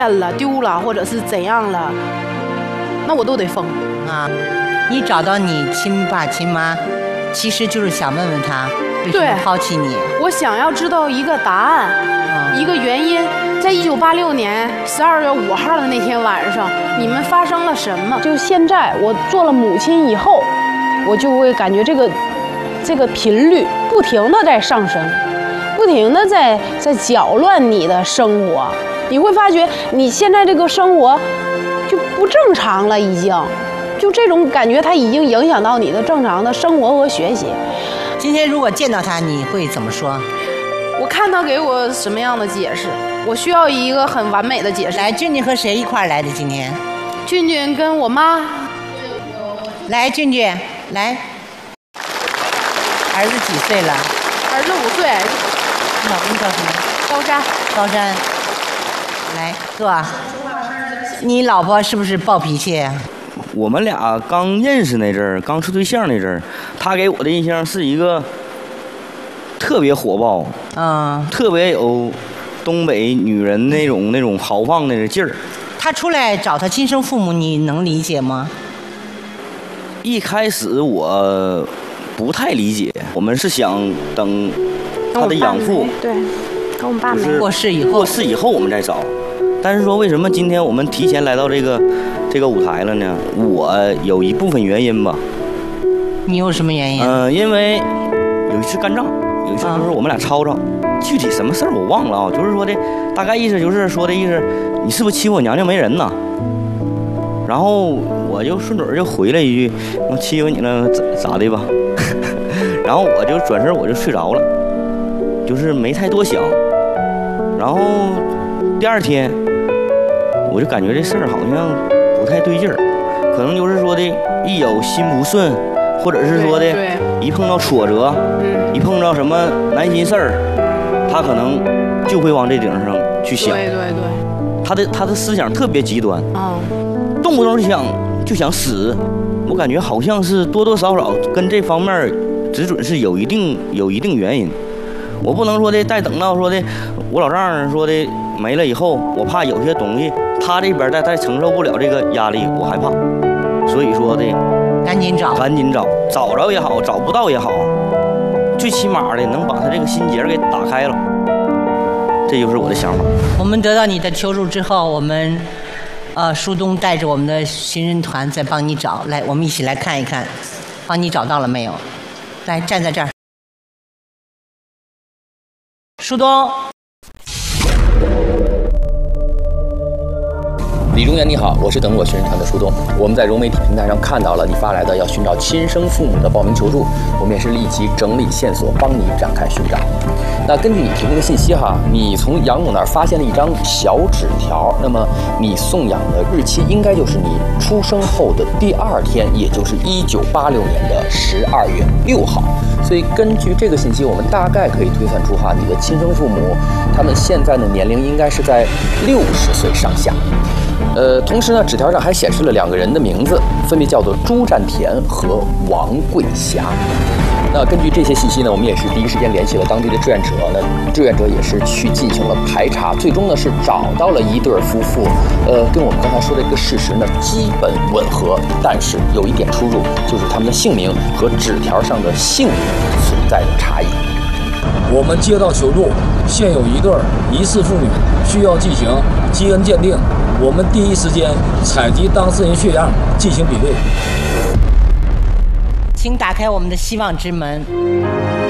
了、丢了，或者是怎样了，那我都得疯啊！你找到你亲爸亲妈，其实就是想问问他为什么抛弃你。 我想要知道一个答案，一个原因。在1986年12月5号的那天晚上，你们发生了什么？就现在，我做了母亲以后，我就会感觉这个频率不停的在上升，不停的在搅乱你的生活。你会发觉你现在这个生活就不正常了，已经，就这种感觉，它已经影响到你的正常的生活和学习。 今天如果见到他，你会怎么说？ 我看他给我什么样的解释，我需要一个很完美的解释。 来，俊俊和谁一块来的？今天， 俊俊跟我妈。 来，俊俊，来。儿子几岁了？ 儿子5岁。 你老公叫什么？ 高山。 高山。来，哥，你老婆是不是暴脾气？ 我们俩刚认识那阵儿，刚处对象那阵儿，她给我的印象是一个特别火爆，特别有东北女人那种豪放的劲儿。 她出来找她亲生父母，你能理解吗？ 一开始我不太理解，我们是想等她的养父， 对，跟我爸没过世以后我们再找。但是说为什么今天我们提前来到这个舞台了呢？我有一部分原因吧。 你有什么原因？ 因为有一次干仗，有一次就是我们俩吵吵，具体什么事儿我忘了啊，就是说的大概意思就是说的意思，你是不是欺负我娘娘没人呐？然后我就顺嘴就回了一句，我欺负你了咋的吧？然后我就转身我就睡着了，就是没太多想。然后第二天我就感觉这事儿好像不太对劲儿，可能就是说的一有心不顺，或者是说的一碰到挫折，一碰到什么难心事儿，他可能就会往这顶上去想。 对， 他的思想特别极端，动不动就想死。我感觉好像是多多少少跟这方面只准是有一定原因。我不能说的再等到说的我老丈人说的没了以后，我怕有些东西他这边再承受不了这个压力，我害怕。所以说的赶紧找着也好，找不到也好，最起码的能把他这个心结给打开了，这就是我的想法。 我们得到你的求助之后，我们舒东带着我们的寻人团在帮你找。来，我们一起来看一看，帮你找到了没有？来，站在这儿。舒东， 李中原你好，我是等我寻人团的舒东。我们在融媒体平台上看到了你发来的要寻找亲生父母的报名求助，我们也是立即整理线索，帮你展开寻找。那根据你提供的信息哈，你从养母那儿发现了一张小纸条，那么你送养的日期应该就是你出生后的第2天，也就是1986年的12月6号。所以根据这个信息，我们大概可以推算出哈，你的亲生父母他们现在的年龄应该是在60岁上下。同时呢，纸条上还显示了2个人的名字，分别叫做朱占田和王桂霞。那根据这些信息呢，我们也是第一时间联系了当地的志愿者，那志愿者也是去进行了排查，最终呢是找到了一对夫妇，跟我们刚才说的这个事实呢基本吻合，但是有一点出入，就是他们的姓名和纸条上的姓名存在着差异。 我们接到求助，现有一对疑似父女需要进行基因鉴定，我们第一时间采集当事人血样进行比对。 请打开我们的希望之门。